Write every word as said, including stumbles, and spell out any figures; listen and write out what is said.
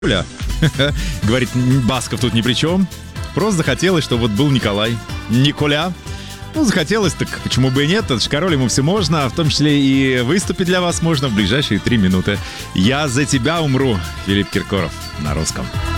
Бля. Говорит, Басков тут ни при чем. Просто захотелось, чтобы вот был Николай. Николя. Ну, захотелось, так почему бы и нет? Это ж король, ему все можно, в том числе и выступить для вас можно в ближайшие три минуты. «Я за тебя умру» Филипп Киркоров на русском.